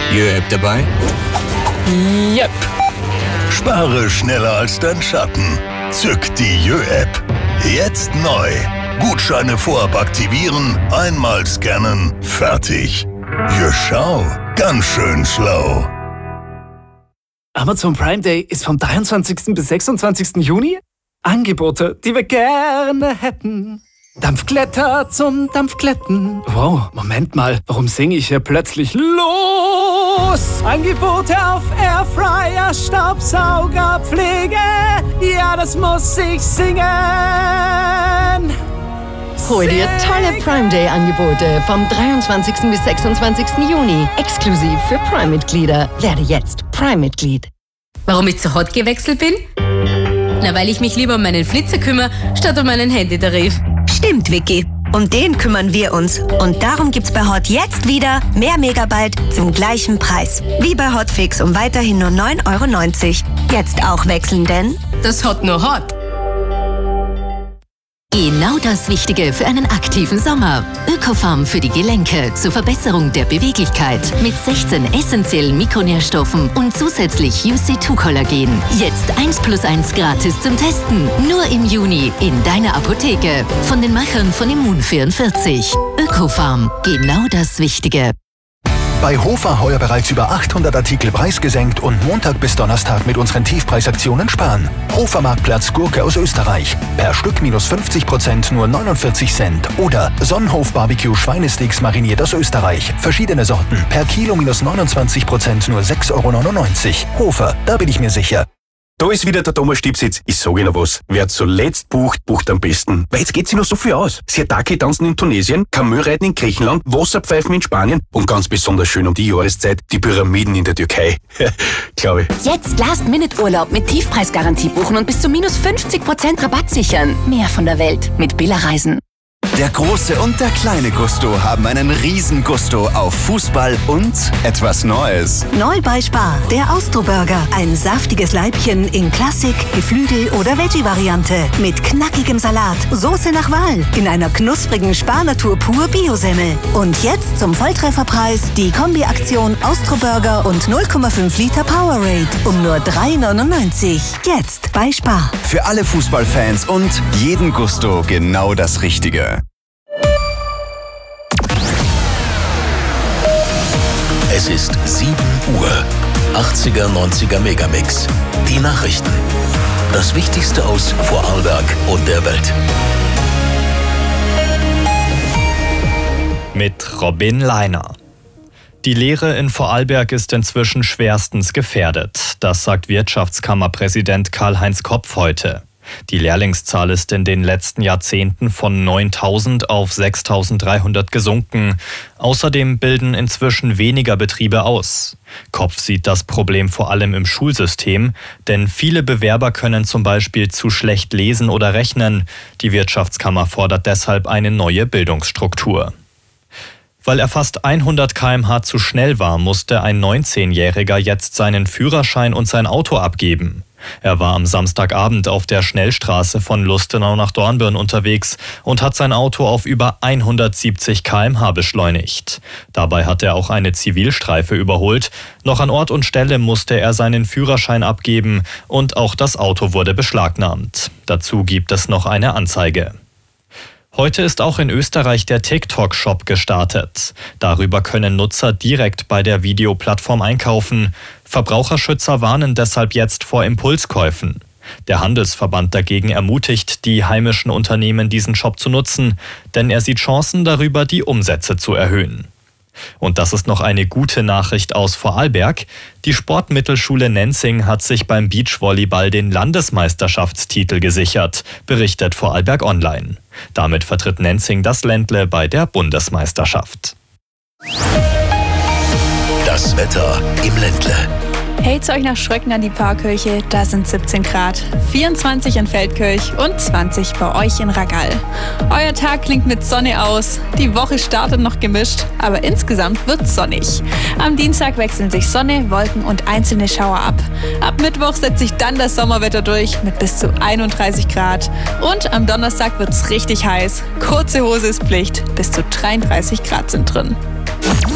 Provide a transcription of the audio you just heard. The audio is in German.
Jö-App dabei? Yep. Spare schneller als dein Schatten. Zück die Jö-App. Jetzt neu. Gutscheine vorab aktivieren, einmal scannen, fertig. Jö, schau, ganz schön schlau. Amazon Prime Day ist vom 23. bis 26. Juni. Angebote, die wir gerne hätten. Dampfglätter zum Dampfglätten. Wow, Moment mal, warum singe ich hier plötzlich los? Angebote auf Airfryer, Staubsauger, Pflege. Ja, das muss ich singen. Hol dir tolle Prime Day Angebote vom 23. bis 26. Juni. Exklusiv für Prime-Mitglieder. Werde jetzt Prime-Mitglied. Warum ich zu Hot gewechselt bin? Na, weil ich mich lieber um meinen Flitzer kümmere, statt um meinen Handytarif. Stimmt, Vicky. Um den kümmern wir uns. Und darum gibt's bei Hot jetzt wieder mehr Megabyte zum gleichen Preis. Wie bei Hotfix um weiterhin nur 9,90 €. Jetzt auch wechseln, denn Das Hot nur Hot. Genau das Wichtige für einen aktiven Sommer. Ökofarm für die Gelenke zur Verbesserung der Beweglichkeit mit 16 essentiellen Mikronährstoffen und zusätzlich UC2-Kollagen. Jetzt 1+1 gratis zum Testen. Nur im Juni in deiner Apotheke. Von den Machern von Immun44. Ökofarm. Genau das Wichtige. Bei Hofer heuer bereits über 800 Artikel preisgesenkt und Montag bis Donnerstag mit unseren Tiefpreisaktionen sparen. Hofer Marktplatz Gurke aus Österreich. Per Stück minus 50% nur 49 Cent. Oder Sonnenhof Barbecue Schweinesticks mariniert aus Österreich. Verschiedene Sorten. Per Kilo minus 29% nur 6,99 €. Hofer, da bin ich mir sicher. Da ist wieder der Thomas Stiebsitz. Ich sage Ihnen was. Wer zuletzt bucht, bucht am besten. Weil jetzt geht sich noch so viel aus. Siatake tanzen in Tunesien, Kamelreiten in Griechenland, Wasserpfeifen in Spanien und ganz besonders schön um die Jahreszeit die Pyramiden in der Türkei. Glaube ich. Jetzt Last-Minute-Urlaub mit Tiefpreisgarantie buchen und bis zu minus 50% Rabatt sichern. Mehr von der Welt mit Billa Reisen. Der große und der kleine Gusto haben einen riesen Gusto auf Fußball und etwas Neues. neu bei Spar, der Austro-Burger. Ein saftiges Leibchen in Klassik, Geflügel- oder Veggie-Variante. Mit knackigem Salat, Soße nach Wahl, in einer knusprigen Spar-Natur pur Biosemmel. Und jetzt zum Volltrefferpreis die Kombi-Aktion Austro-Burger und 0,5 Liter Powerade um nur 3,99 €. Jetzt bei Spar. Für alle Fußballfans und jeden Gusto genau das Richtige. Es ist 7 Uhr. 80er, 90er Megamix. Die Nachrichten. Das Wichtigste aus Vorarlberg und der Welt. Mit Robin Leiner. Die Lehre in Vorarlberg ist inzwischen schwerstens gefährdet. Das sagt Wirtschaftskammerpräsident Karl-Heinz Kopf heute. Die Lehrlingszahl ist in den letzten Jahrzehnten von 9.000 auf 6.300 gesunken. Außerdem bilden inzwischen weniger Betriebe aus. Kopf sieht das Problem vor allem im Schulsystem, denn viele Bewerber können zum Beispiel zu schlecht lesen oder rechnen. Die Wirtschaftskammer fordert deshalb eine neue Bildungsstruktur. Weil er fast 100 km/h zu schnell war, musste ein 19-Jähriger jetzt seinen Führerschein und sein Auto abgeben. Er war am Samstagabend auf der Schnellstraße von Lustenau nach Dornbirn unterwegs und hat sein Auto auf über 170 km/h beschleunigt. Dabei hat er auch eine Zivilstreife überholt. Noch an Ort und Stelle musste er seinen Führerschein abgeben und auch das Auto wurde beschlagnahmt. Dazu gibt es noch eine Anzeige. Heute ist auch in Österreich der TikTok-Shop gestartet. Darüber können Nutzer direkt bei der Videoplattform einkaufen. Verbraucherschützer warnen deshalb jetzt vor Impulskäufen. Der Handelsverband dagegen ermutigt die heimischen Unternehmen, diesen Shop zu nutzen, denn er sieht Chancen darüber, die Umsätze zu erhöhen. Und das ist noch eine gute Nachricht aus Vorarlberg. Die Sportmittelschule Nenzing hat sich beim Beachvolleyball den Landesmeisterschaftstitel gesichert, berichtet Vorarlberg Online. Damit vertritt Nenzing das Ländle bei der Bundesmeisterschaft. Das Wetter im Ländle. Hält euch nach Schröcken an die Pfarrkirche, da sind 17 Grad, 24 in Feldkirch und 20 bei euch in Ragall. Euer Tag klingt mit Sonne aus, die Woche startet noch gemischt, aber insgesamt wird's sonnig. Am Dienstag wechseln sich Sonne, Wolken und einzelne Schauer ab. Ab Mittwoch setzt sich dann das Sommerwetter durch mit bis zu 31 Grad. Und am Donnerstag wird's richtig heiß. Kurze Hose ist Pflicht, bis zu 33 Grad sind drin.